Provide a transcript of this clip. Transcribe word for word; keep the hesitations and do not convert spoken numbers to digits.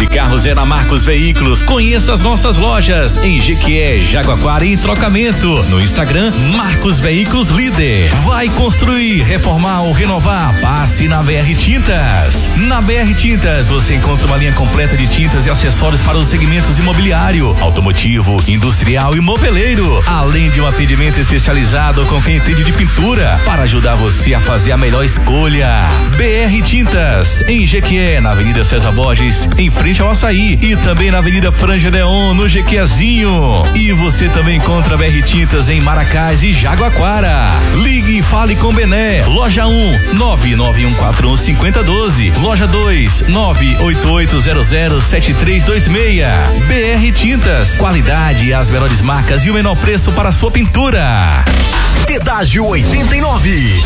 de carros é na Marcos Veículos. Conheça as nossas lojas em Jequié, Jaguaquara e Trocamento. No Instagram, Marcos Veículos Líder. Vai construir, reformar ou renovar? Passe na B R Tintas. Na B R Tintas você encontra uma linha completa de tintas e acessórios para os segmentos imobiliário, automotivo, industrial e moveleiro. Além de um atendimento especializado com quem entende de pintura para ajudar você a fazer a melhor escolha. B R Tintas, em Jequié, na Avenida César Borges, em frente ao Açaí, e também na Avenida Franja Deon, no Jequiazinho. E você também encontra B R Tintas em Maracás e Jaguaquara. Ligue e fale com Bené. Loja um, nove nove um quatro um cinco zero um dois. Loja dois, nove oito oito zero zero sete três dois seis. B R Tintas, qualidade, as melhores marcas e o menor preço para a sua pintura. Pedágio oitenta e nove.